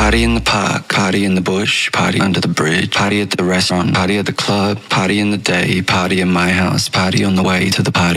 Party in the park, party in the bush, party under the bridge, party at the restaurant, party at the club, party in the day, party in my house, party on the way to the party.